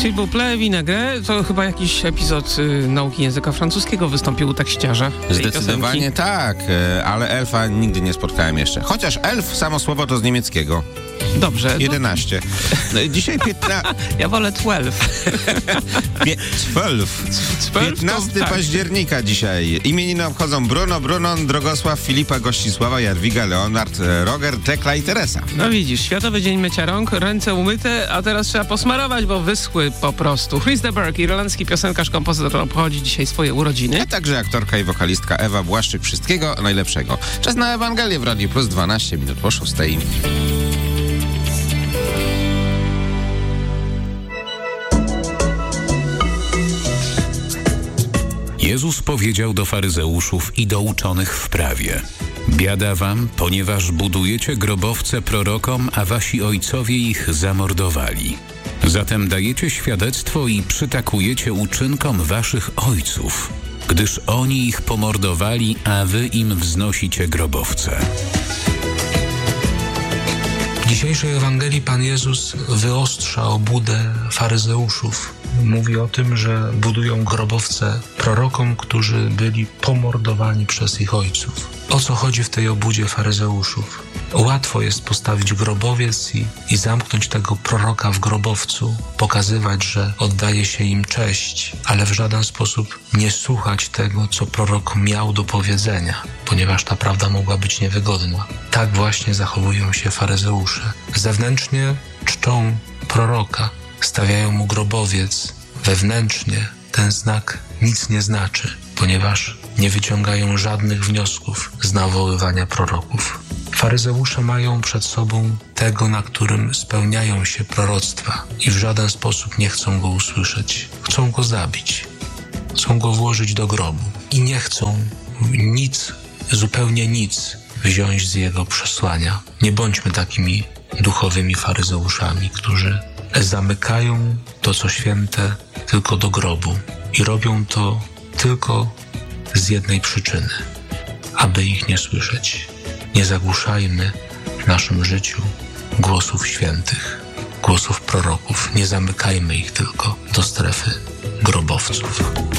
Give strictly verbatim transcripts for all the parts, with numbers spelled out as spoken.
S'il vous plaît, vinaigrette, to chyba jakiś epizod y, nauki języka francuskiego wystąpił u tekściarza. Zdecydowanie tak, ale elfa nigdy nie spotkałem jeszcze. Chociaż elf, samo słowo to z niemieckiego. Dobrze. jedenaście. No. Dzisiaj piętnaście. Ja wolę dwanaście. piętnastego października dzisiaj. Imieniny obchodzą Bruno, Brunon, Drogosław, Filipa, Gościsława, Jadwiga, Leonard, Roger, Tekla i Teresa. No widzisz, Światowy Dzień Mycia Rąk, ręce umyte, a teraz trzeba posmarować, bo wyschły po prostu. Chris de Burgh, irlandzki piosenkarz, kompozytor, obchodzi dzisiaj swoje urodziny. A także aktorka i wokalistka Ewa Błaszczyk. Wszystkiego najlepszego. Czas na Ewangelię w Radiu Plus, dwanaście minut po szóstej. Jezus powiedział do faryzeuszów i do uczonych w prawie: biada wam, ponieważ budujecie grobowce prorokom, a wasi ojcowie ich zamordowali. Zatem dajecie świadectwo i przytakujecie uczynkom waszych ojców, gdyż oni ich pomordowali, a wy im wznosicie grobowce. W dzisiejszej Ewangelii Pan Jezus wyostrza obłudę faryzeuszów. Mówi o tym, że budują grobowce prorokom, którzy byli pomordowani przez ich ojców. O co chodzi w tej obłudzie faryzeuszów? Łatwo jest postawić grobowiec i, i zamknąć tego proroka w grobowcu, pokazywać, że oddaje się im cześć, ale w żaden sposób nie słuchać tego, co prorok miał do powiedzenia, ponieważ ta prawda mogła być niewygodna. Tak właśnie zachowują się faryzeusze. Zewnętrznie czczą proroka, stawiają mu grobowiec. Wewnętrznie ten znak nic nie znaczy, ponieważ nie wyciągają żadnych wniosków z nawoływania proroków. Faryzeusze mają przed sobą tego, na którym spełniają się proroctwa i w żaden sposób nie chcą go usłyszeć. Chcą go zabić, chcą go włożyć do grobu i nie chcą nic, zupełnie nic wziąć z jego przesłania. Nie bądźmy takimi duchowymi faryzeuszami, którzy zamykają to, co święte, tylko do grobu i robią to tylko z jednej przyczyny, aby ich nie słyszeć. Nie zagłuszajmy w naszym życiu głosów świętych, głosów proroków. Nie zamykajmy ich tylko do strefy grobowców.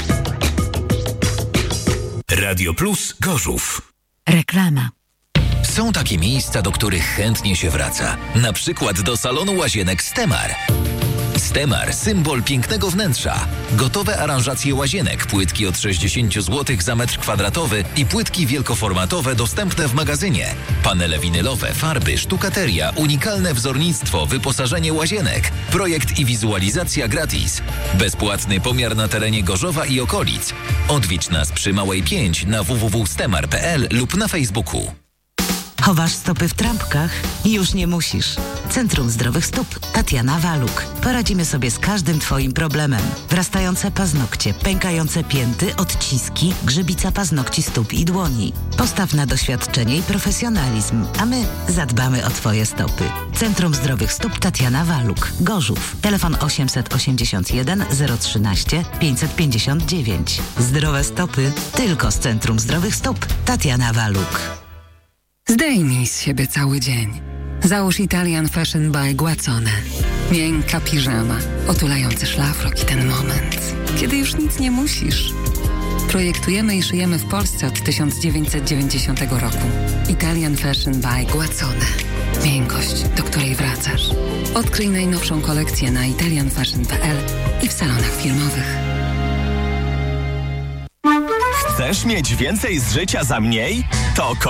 Radio Plus Gorzów. Reklama. Są takie miejsca, do których chętnie się wraca. Na przykład do salonu łazienek Stemar. Stemar, symbol pięknego wnętrza. Gotowe aranżacje łazienek, płytki od sześćdziesiąt złotych za metr kwadratowy i płytki wielkoformatowe dostępne w magazynie. Panele winylowe, farby, sztukateria, unikalne wzornictwo, wyposażenie łazienek. Projekt i wizualizacja gratis. Bezpłatny pomiar na terenie Gorzowa i okolic. Odwiedź nas przy Małej pięć na w w w kropka stemar kropka p l lub na Facebooku. Chowasz stopy w trampkach? Już nie musisz. Centrum Zdrowych Stóp Tatiana Waluk. Poradzimy sobie z każdym Twoim problemem. Wrastające paznokcie, pękające pięty, odciski, grzybica paznokci stóp i dłoni. Postaw na doświadczenie i profesjonalizm, a my zadbamy o Twoje stopy. Centrum Zdrowych Stóp Tatiana Waluk. Gorzów. Telefon osiem osiem jeden zero trzynaście pięćset pięćdziesiąt dziewięć. Zdrowe stopy tylko z Centrum Zdrowych Stóp Tatiana Waluk. Zdejmij z siebie cały dzień. Załóż Italian Fashion by Guazzone. Miękka piżama, otulający szlafrok i ten moment, kiedy już nic nie musisz. Projektujemy i szyjemy w Polsce od tysiąc dziewięćset dziewięćdziesiątego roku. Italian Fashion by Guazzone. Miękkość, do której wracasz. Odkryj najnowszą kolekcję na italian fashion kropka p l i w salonach firmowych. Chcesz mieć więcej z życia za mniej? To